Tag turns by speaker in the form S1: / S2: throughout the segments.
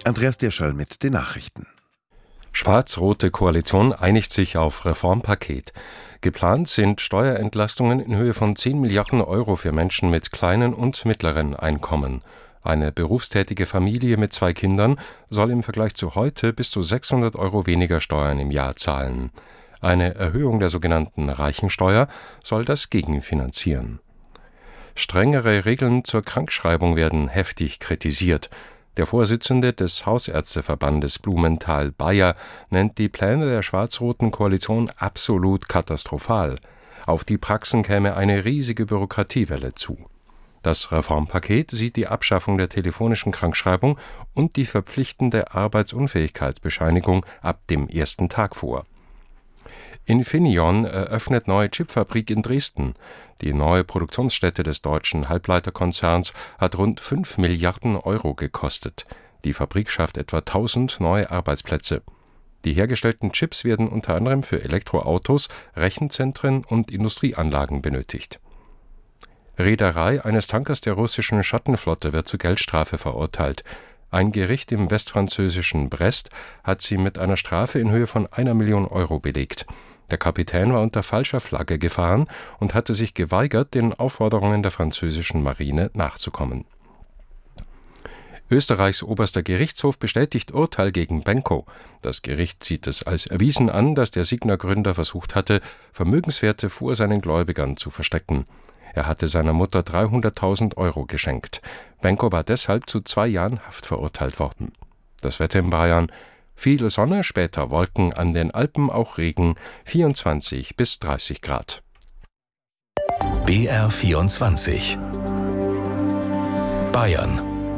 S1: Andreas Dirschall mit den Nachrichten.
S2: Schwarz-rote Koalition einigt sich auf Reformpaket. Geplant sind Steuerentlastungen in Höhe von 10 Milliarden Euro für Menschen mit kleinen und mittleren Einkommen. Eine berufstätige Familie mit 2 Kindern soll im Vergleich zu heute bis zu 600 Euro weniger Steuern im Jahr zahlen. Eine Erhöhung der sogenannten Reichensteuer soll das gegenfinanzieren. Strengere Regeln zur Krankschreibung werden heftig kritisiert. Der Vorsitzende des Hausärzteverbandes Blumenthal, Bayer, nennt die Pläne der schwarz-roten Koalition absolut katastrophal. Auf die Praxen käme eine riesige Bürokratiewelle zu. Das Reformpaket sieht die Abschaffung der telefonischen Krankschreibung und die verpflichtende Arbeitsunfähigkeitsbescheinigung ab dem ersten Tag vor. Infineon eröffnet neue Chipfabrik in Dresden. Die neue Produktionsstätte des deutschen Halbleiterkonzerns hat rund 5 Milliarden Euro gekostet. Die Fabrik schafft etwa 1000 neue Arbeitsplätze. Die hergestellten Chips werden unter anderem für Elektroautos, Rechenzentren und Industrieanlagen benötigt. Reederei eines Tankers der russischen Schattenflotte wird zu Geldstrafe verurteilt. Ein Gericht im westfranzösischen Brest hat sie mit einer Strafe in Höhe von 1 Million Euro belegt. Der Kapitän war unter falscher Flagge gefahren und hatte sich geweigert, den Aufforderungen der französischen Marine nachzukommen. Österreichs oberster Gerichtshof bestätigt Urteil gegen Benko. Das Gericht sieht es als erwiesen an, dass der Signa-Gründer versucht hatte, Vermögenswerte vor seinen Gläubigern zu verstecken. Er hatte seiner Mutter 300.000 Euro geschenkt. Benko war deshalb zu 2 Jahren Haft verurteilt worden. Das Wetter in Bayern: viel Sonne, später Wolken, an den Alpen auch Regen, 24 bis 30 Grad.
S3: BR24 Bayern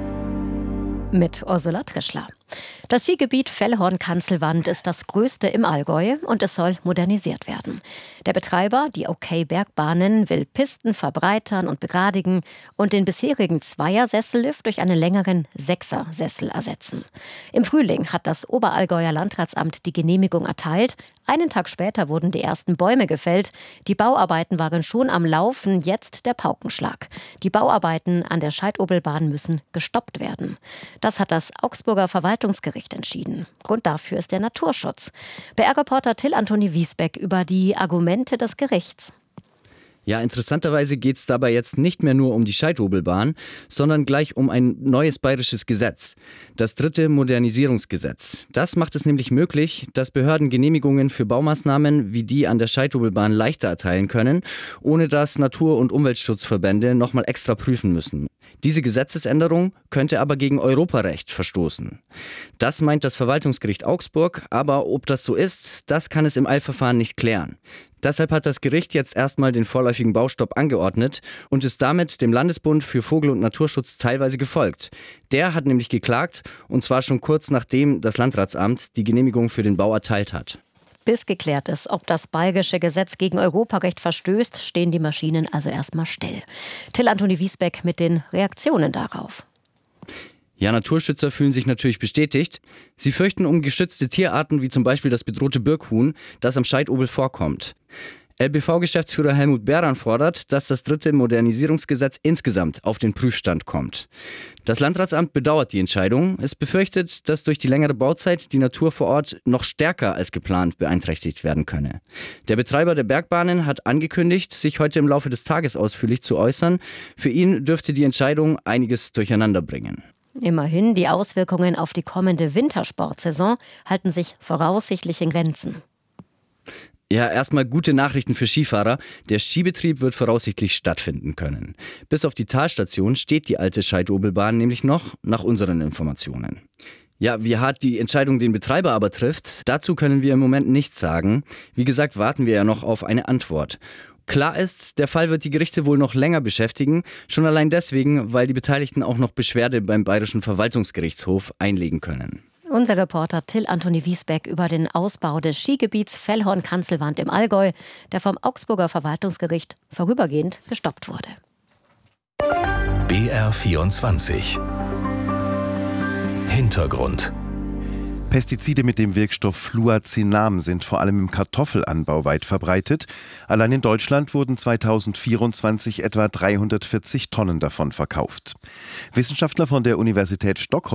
S4: mit Ursula Trischler. Das Skigebiet Fellhorn-Kanzelwand ist das größte im Allgäu und es soll modernisiert werden. Der Betreiber, die OK Bergbahnen, will Pisten verbreitern und begradigen und den bisherigen Zweiersessellift durch einen längeren Sechsersessel ersetzen. Im Frühling hat das Oberallgäuer Landratsamt die Genehmigung erteilt. Einen Tag später wurden die ersten Bäume gefällt. Die Bauarbeiten waren schon am Laufen, jetzt der Paukenschlag. Die Bauarbeiten an der Scheidobelbahn müssen gestoppt werden. Das hat das Augsburger Verwaltungsgericht entschieden. Grund dafür ist der Naturschutz. BR-Reporter Till Antoni Wiesbeck über die Argumente des Gerichts.
S5: Ja, interessanterweise geht es dabei jetzt nicht mehr nur um die Scheidhobelbahn, sondern gleich um ein neues bayerisches Gesetz. Das 3. Modernisierungsgesetz. Das macht es nämlich möglich, dass Behörden Genehmigungen für Baumaßnahmen wie die an der Scheidhobelbahn leichter erteilen können, ohne dass Natur- und Umweltschutzverbände nochmal extra prüfen müssen. Diese Gesetzesänderung könnte aber gegen Europarecht verstoßen. Das meint das Verwaltungsgericht Augsburg, aber ob das so ist, das kann es im Eilverfahren nicht klären. Deshalb hat das Gericht jetzt erstmal den vorläufigen Baustopp angeordnet und ist damit dem Landesbund für Vogel- und Naturschutz teilweise gefolgt. Der hat nämlich geklagt, und zwar schon kurz nachdem das Landratsamt die Genehmigung für den Bau erteilt hat.
S4: Bis geklärt ist, ob das bayerische Gesetz gegen Europarecht verstößt, stehen die Maschinen also erstmal still. Till Antoni Wiesbeck mit den Reaktionen darauf.
S5: Ja, Naturschützer fühlen sich natürlich bestätigt. Sie fürchten um geschützte Tierarten wie zum Beispiel das bedrohte Birkhuhn, das am Scheidobel vorkommt. LBV-Geschäftsführer Helmut Beran fordert, dass das 3. Modernisierungsgesetz insgesamt auf den Prüfstand kommt. Das Landratsamt bedauert die Entscheidung. Es befürchtet, dass durch die längere Bauzeit die Natur vor Ort noch stärker als geplant beeinträchtigt werden könne. Der Betreiber der Bergbahnen hat angekündigt, sich heute im Laufe des Tages ausführlich zu äußern. Für ihn dürfte die Entscheidung einiges durcheinander bringen.
S4: Immerhin, die Auswirkungen auf die kommende Wintersportsaison halten sich voraussichtlich in Grenzen.
S5: Ja, erstmal gute Nachrichten für Skifahrer. Der Skibetrieb wird voraussichtlich stattfinden können. Bis auf die Talstation steht die alte Scheidobelbahn nämlich noch, nach unseren Informationen. Ja, wie hart die Entscheidung den Betreiber aber trifft, dazu können wir im Moment nichts sagen. Wie gesagt, warten wir ja noch auf eine Antwort. Klar ist, der Fall wird die Gerichte wohl noch länger beschäftigen, schon allein deswegen, weil die Beteiligten auch noch Beschwerde beim Bayerischen Verwaltungsgerichtshof einlegen können.
S4: Unser Reporter Till Antoni Wiesbeck über den Ausbau des Skigebiets Fellhorn-Kanzelwand im Allgäu, der vom Augsburger Verwaltungsgericht vorübergehend gestoppt wurde.
S3: BR24 Hintergrund.
S1: Pestizide mit dem Wirkstoff Fluazinam sind vor allem im Kartoffelanbau weit verbreitet. Allein in Deutschland wurden 2024 etwa 340 Tonnen davon verkauft. Wissenschaftler von der Universität Stockholm